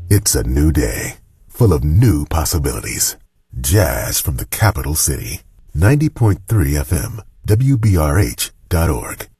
It's a new day, full of new possibilities. Jazz from the capital city. 90.3 FM, WBRH.org.